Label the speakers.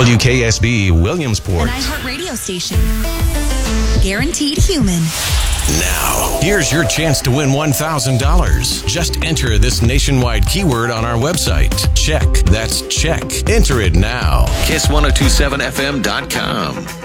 Speaker 1: WKSB Williamsport.
Speaker 2: An iHeart radio station. Guaranteed human.
Speaker 1: Now, here's your chance to win $1,000. Just enter this nationwide keyword on our website. Check. That's check. Enter it now. Kiss1027fm.com.